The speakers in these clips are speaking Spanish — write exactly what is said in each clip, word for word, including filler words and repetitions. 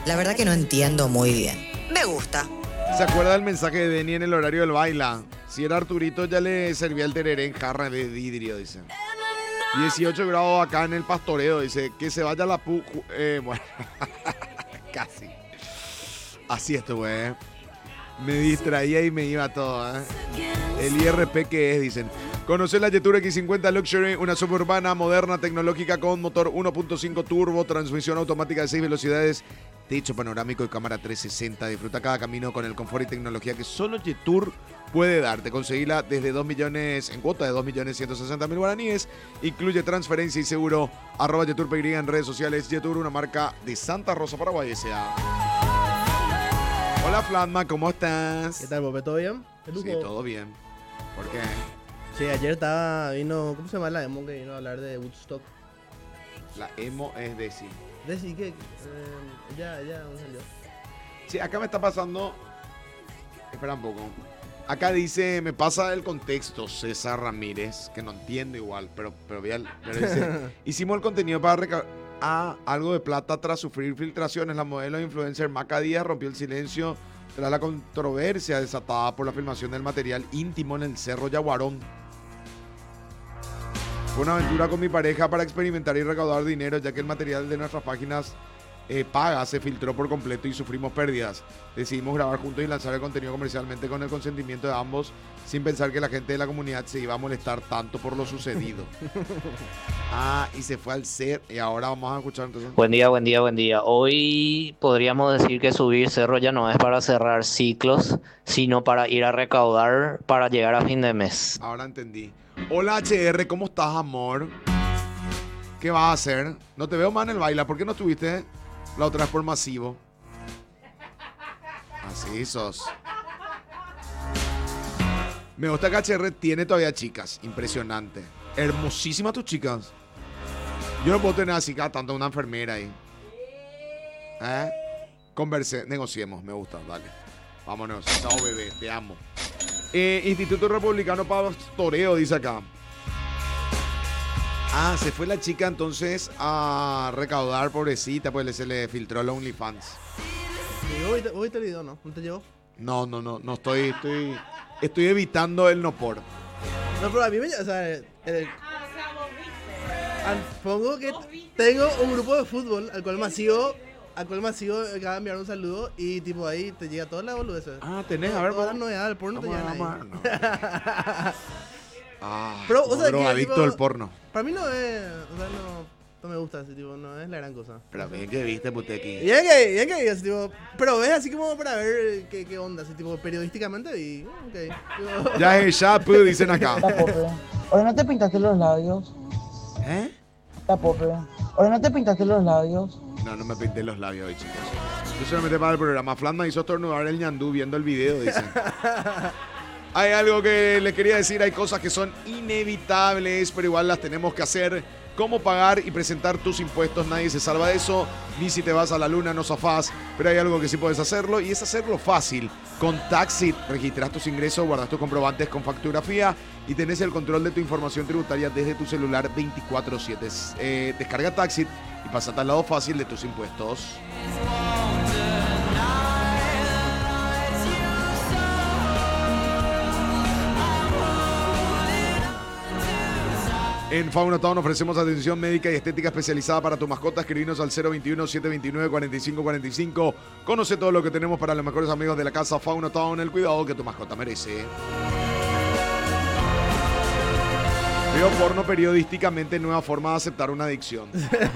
La verdad que no entiendo muy bien. Me gusta. ¿Se acuerda del mensaje de Denny en el horario del baila? Si era Arturito ya le servía el tereré en jarra de vidrio, dice. dieciocho grados acá en el Pastoreo, dice. Que se vaya la pu... Eh, bueno, casi. Así estuve, ¿eh? Me distraía y me iba todo, ¿eh? El I R P que es, dicen. Conocer la Jetour X cincuenta Luxury, una suburbana moderna, tecnológica con motor uno punto cinco turbo, transmisión automática de seis velocidades, techo panorámico y cámara trescientos sesenta. Disfruta cada camino con el confort y tecnología que solo Jetour puede darte. Conseguila desde dos millones, en cuota de dos millones ciento sesenta mil guaraníes. Incluye transferencia y seguro. Arroba Jetour P Y en redes sociales. Jetour, una marca de Santa Rosa, Paraguay S A. Hola Flatma, ¿cómo estás? ¿Qué tal, Pope? ¿Todo bien? Sí, todo bien. ¿Por qué? Sí, ayer estaba, vino, ¿cómo se llama la emo que vino a hablar de Woodstock? La emo es Desi. Desi, ¿qué? Eh, ya, ya, ¿dónde salió? Sí, acá me está pasando... Espera un poco. Acá dice, me pasa el contexto, César Ramírez, que no entiendo igual, pero, pero, pero dice, hicimos el contenido para recabar ah, algo de plata tras sufrir filtraciones. La modelo influencer Maca Díaz rompió el silencio tras la controversia desatada por la filmación del material íntimo en el Cerro Yaguarón. Fue una aventura con mi pareja para experimentar y recaudar dinero, ya que el material de nuestras páginas eh, pagas se filtró por completo y sufrimos pérdidas. Decidimos grabar juntos y lanzar el contenido comercialmente con el consentimiento de ambos, sin pensar que la gente de la comunidad se iba a molestar tanto por lo sucedido. Ah, y se fue al ser, y ahora vamos a escuchar entonces. Buen día, buen día, buen día. Hoy podríamos decir que subir cerro ya no es para cerrar ciclos, sino para ir a recaudar para llegar a fin de mes. Ahora entendí. Hola H R, ¿cómo estás, amor? ¿Qué vas a hacer? No te veo más en el baile. ¿Por qué no estuviste la otra vez por masivo? Así sos. Me gusta que H R tiene todavía chicas. Impresionante. Hermosísimas tus chicas. Yo no puedo tener así cada tanto una enfermera ahí. ¿Eh? Converse, negociemos. Me gusta, dale. Vámonos. Chao, bebé. Te amo. Eh, Instituto Republicano Pastoreo, dice acá. Ah, se fue la chica entonces a recaudar, pobrecita, pues se le filtró el OnlyFans. Sí, ¿Vos viste, vos viste el video, no? ¿No te llevó? No, no, no, no estoy, estoy, estoy evitando el no por. No, pero a mí me... O sea, el, el, al- pongo que tengo un grupo de fútbol al cual masivo, al cual masivo acaba de enviar un saludo y tipo ahí te llega toda la boludez. Ah, tenés, a ver, todas las vamos. novedades del porno te Vamos, llegan vamos, ahí. no. Ah, Pero, o como sea, que, drogadicto tipo, del porno. Para mí no es... O sea, no, no me gusta así, tipo, no es la gran cosa. Pero bien que viste, Putequi. Bien que, bien que, así, tipo, pero ves así como para ver qué, qué onda, así tipo periodísticamente y ok. Tipo, Ya es ya, pues, dicen acá. Está pobre. Hoy no te pintaste los labios. ¿Eh? Está pobre. Hoy no te pintaste los labios. No, no me pinté los labios hoy, chicos. Yo solamente para el programa. Flan me hizo estornudar el ñandú viendo el video, dicen. Hay algo que les quería decir, hay cosas que son inevitables, pero igual las tenemos que hacer. Cómo pagar y presentar tus impuestos, nadie se salva de eso. Ni si te vas a la luna no zafás, pero hay algo que sí puedes hacerlo y es hacerlo fácil. Con Taxit registras tus ingresos, guardas tus comprobantes con factografía y tenés el control de tu información tributaria desde tu celular veinticuatro siete. Eh, descarga Taxit y pasate al lado fácil de tus impuestos. En Fauna Town ofrecemos atención médica y estética especializada para tus mascotas. Escribinos al cero veintiuno, setecientos veintinueve, cuarenta y cinco cuarenta y cinco. Conoce todo lo que tenemos para los mejores amigos de la casa Fauna Town. El cuidado que tu mascota merece. Veo porno periodísticamente, nueva forma de aceptar una adicción.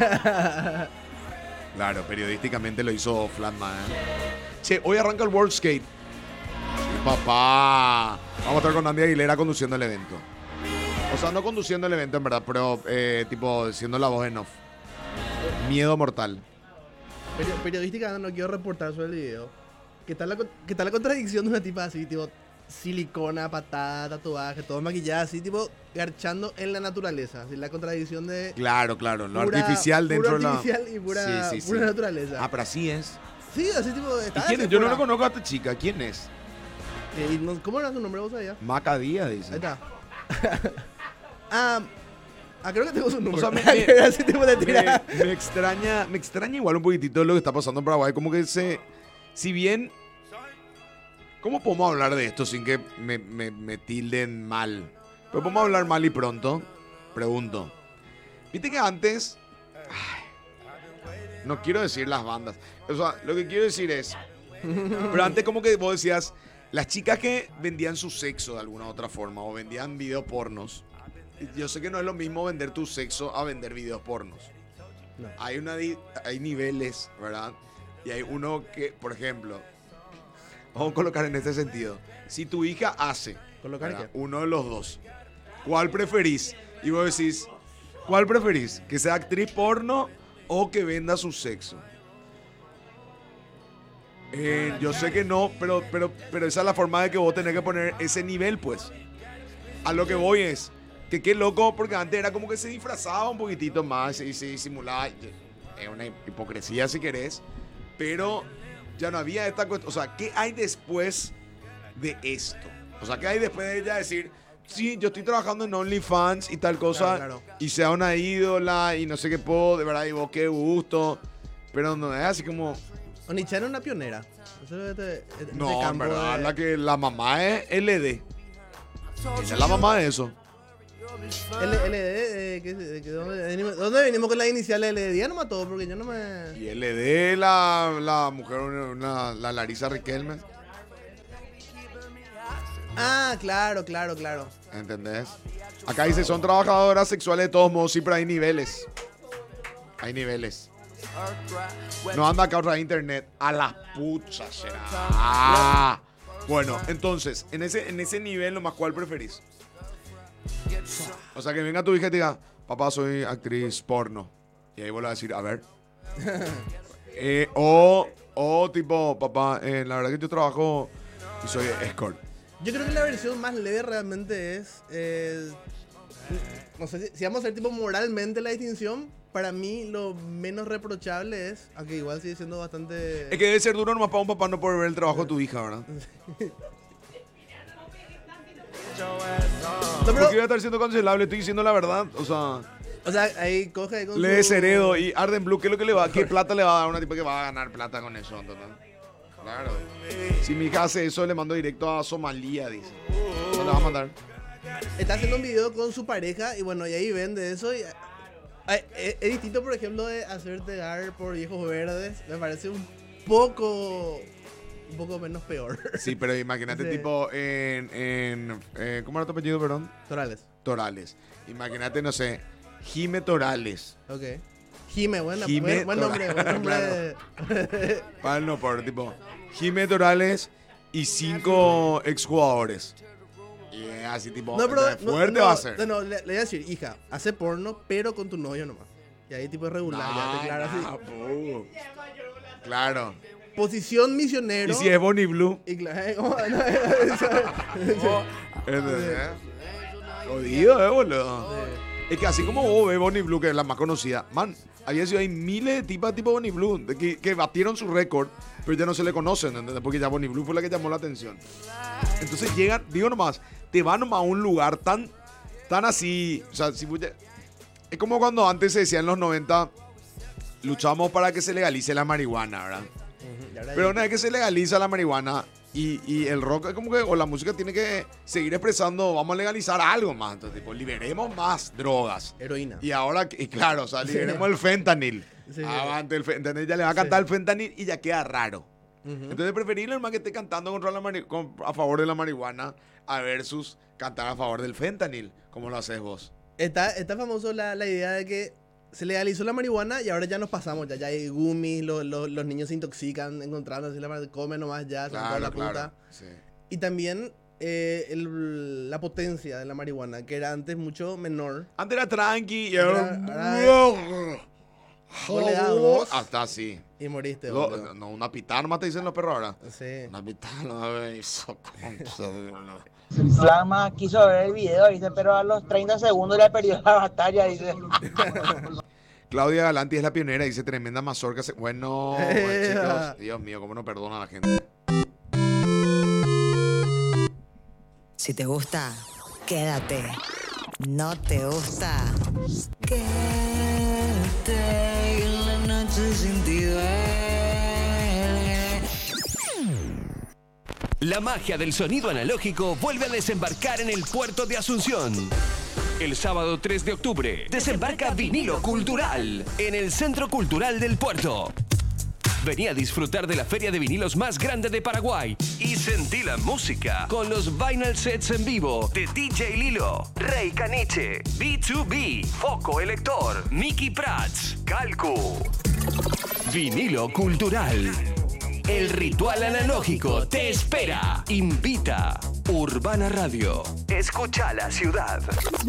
Claro, periodísticamente lo hizo Flatman. ¿eh? Che, hoy arranca el World Skate. Sí, papá. Vamos a estar con Andy Aguilera conduciendo el evento. O sea, no conduciendo el evento en verdad, pero eh, tipo siendo la voz en off. Miedo mortal. peri- periodísticamente no quiero reportar sobre el video. ¿Qué tal la, con- qué tal la contradicción de una tipa así, tipo silicona, patada, tatuaje, todo maquillado, así, tipo garchando en la naturaleza? Así, la contradicción de Claro, claro. Lo pura- artificial dentro puro de la... artificial y pura, Sí, sí, pura sí. naturaleza. Ah, pero así es. Sí, así tipo... ¿Y está quién es? Yo no desesperada. lo conozco a esta chica. ¿Quién es? Eh, y no- ¿Cómo era su nombre vos sabías? Maca Díaz, Ahí dice. está. ah, Ah, creo que tengo su número. O sea, me, Así tipo de tira. me, me extraña, me extraña igual un poquitito lo que está pasando en Paraguay. Como que se, si bien, ¿cómo podemos hablar de esto sin que me, me, me tilden mal? Pero podemos hablar mal y pronto. Pregunto. Viste que antes, ay, no quiero decir las bandas. O sea, lo que quiero decir es, pero antes como que vos decías, las chicas que vendían su sexo de alguna u otra forma o vendían videos pornos. Yo sé que no es lo mismo vender tu sexo a vender videos pornos. No. Hay, una, di- hay niveles, ¿verdad? Y hay uno que, por ejemplo, vamos a colocar en este sentido. Si tu hija hace ¿Colocar ¿verdad? qué? Uno de los dos, ¿cuál preferís? Y vos decís, ¿cuál preferís? ¿Que sea actriz porno o que venda su sexo? Eh, yo sé que no, pero, pero, pero esa es la forma de que vos tenés que poner ese nivel, pues. A lo que voy es que qué loco, porque antes era como que se disfrazaba un poquitito más y se disimulaba. Es una hipocresía si querés, pero ya no había esta cuestión. O sea, ¿qué hay después de esto? O sea, ¿qué hay después de ella decir, sí, yo estoy trabajando en OnlyFans y tal cosa, Claro, claro. y sea una ídola y no sé qué puedo, de verdad, y vos qué gusto, pero no es así como... Onichan era una pionera. Eso es este, este No, en campo verdad, de- la que la mamá es L D. Ella es la mamá de eso. L- LD, eh, ¿qué- de- que- ¿dónde, venimos- ¿dónde venimos con las iniciales L D? Ya no mató porque yo no me... Y L D, la, la mujer, una- la Larisa Riquelme, Ah, claro, claro, claro. ¿entendés? Acá dice, son trabajadoras sexuales de todos modos, sí, pero hay niveles. Hay niveles. No anda acá otra internet. A la pucha será. Ah. Bueno, entonces, en ese, en ese nivel, lo más cuál preferís. O sea, que venga tu hija y te diga, papá, soy actriz porno. Y ahí vuelve a decir, a ver. Eh, o, o tipo, papá, eh, la verdad que yo trabajo y soy escort. Yo creo que la versión más leve realmente es... eh, no sé si, si vamos a hacer tipo moralmente la distinción, para mí lo menos reprochable es, aunque igual sigue siendo bastante... Es que debe ser duro nomás para un papá no poder ver el trabajo de tu hija, ¿verdad? No, pero, Porque iba a estar siendo cancelable, estoy diciendo la verdad. O sea, o sea, ahí coge ahí con le su- desheredo y Arden Blue, ¿qué es lo que le va? ¿Qué plata le va a dar a una tipa que va a ganar plata con eso? Entonces, claro. Si mi hija hace eso, le mando directo a Somalia, dice. ¿Dónde le va a mandar? Está haciendo un video con su pareja y bueno, y ahí vende eso y... ay, es, es distinto, por ejemplo, de hacerte dar por viejos verdes. Me parece un poco... Un poco menos peor. Sí, pero imagínate, Sí. tipo, en. en eh, ¿cómo era tu apellido, perdón? Torales. Torales. Imagínate, no sé, Jime Torales. Ok. Jime, buena, Jime buen, buen nombre, buen Torales, nombre. Para no, por tipo, Jime Torales y cinco exjugadores. Y es así, tipo, No, pero... entonces, no, fuerte no, va a ser. No, no, le, le voy a decir, hija, hace porno, pero con tu novio nomás. Y ahí tipo es regular, ya te claro Nah, así. pu. Claro. Posición misionero. Y si es Bonnie Blue. Y claro, ¿cómo? No, ¿Entendés? Jodido, eh, boludo. Es que así como vos ves Bonnie Blue, que es la más conocida, man, había sido hay miles de tipas tipo Bonnie Blue de que, que batieron su récord, pero ya no se le conocen, ¿entendés? Porque ya Bonnie Blue fue la que llamó la atención. Entonces llegan, digo nomás, te van nomás a un lugar tan, tan así, o sea, si vos ya- es como cuando antes se decía en los noventa, luchamos para que se legalice la marihuana, ¿verdad? Y ahora Pero ya- una vez que se legaliza la marihuana y, y el rock es como que, o la música tiene que seguir expresando, vamos a legalizar algo más. Entonces, tipo, liberemos más drogas. Heroína. Y ahora, y claro, o sea, liberemos el fentanil. Sí. Avante el fentanil, ya le va a cantar Sí. el fentanil y ya queda raro. Ujú. Entonces, preferible más que esté cantando contra la mari- con- a favor de la marihuana a versus cantar a favor del fentanil, como lo haces vos. Está, está famoso la, la idea de que se legalizó la marihuana y ahora ya nos pasamos, ya, ya hay gummies, lo- lo- los niños se intoxican encontrando así la marihuana, comen nomás ya, se van toda la puta. Sí. Y también eh, el- la potencia de la marihuana, que era antes mucho menor. Antes era tranqui y Ahora- ahora... Vos le das dos Hasta así. y moriste, No, boludo. no, una pitada nomás te dicen los perros ahora. Sí. Una pitada no me hizo concha de una. Flama quiso ver el video, dice, pero a los treinta segundos le perdió la batalla, dice. Claudia Galanti es la pionera, dice tremenda mazorca. se- Bueno, Eh, chicos, Dios mío, cómo no perdona a la gente. Si te gusta, quédate. ¿No te gusta? Quédate en la noche sin ti duele. La magia del sonido analógico vuelve a desembarcar en el puerto de Asunción. El sábado tres de octubre desembarca Vinilo Cultural en el Centro Cultural del Puerto. Vení a disfrutar de la feria de vinilos más grande de Paraguay y sentí la música con los vinyl sets en vivo de D J Lilo, Rey Caniche, B dos B, Foco Elector, Mickey Prats, Calcu. Vinilo Cultural. El ritual analógico te espera. Invita Urbana Radio. Escucha la ciudad.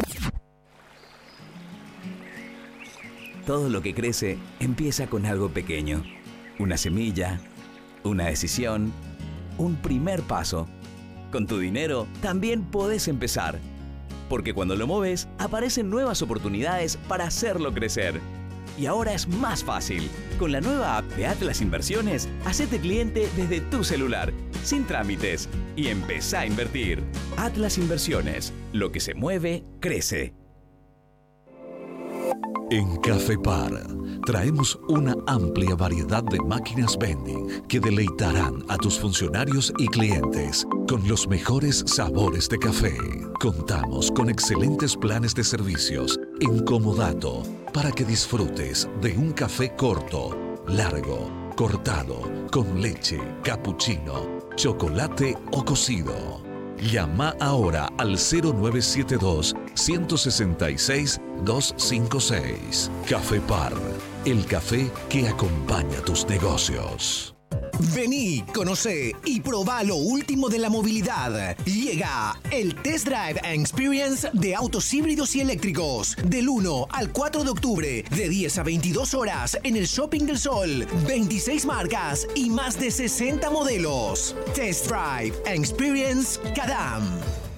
Todo lo que crece empieza con algo pequeño. Una semilla, una decisión, un primer paso. Con tu dinero también podés empezar. Porque cuando lo mueves, aparecen nuevas oportunidades para hacerlo crecer. Y ahora es más fácil. Con la nueva app de Atlas Inversiones, hacete cliente desde tu celular, sin trámites, y empezá a invertir. Atlas Inversiones. Lo que se mueve, crece. En Cafepar traemos una amplia variedad de máquinas vending que deleitarán a tus funcionarios y clientes con los mejores sabores de café. Contamos con excelentes planes de servicios en comodato para que disfrutes de un café corto, largo, cortado, con leche, capuchino, chocolate o cocido. Llama ahora al cero nueve siete dos, uno seis seis, dos cinco seis. Cafepar, el café que acompaña tus negocios. Vení, conocé y probá lo último de la movilidad. Llega el Test Drive and Experience de autos híbridos y eléctricos. Del uno al cuatro de octubre, de diez a veintidós horas, en el Shopping del Sol. veintiséis marcas y más de sesenta modelos. Test Drive and Experience Cadam.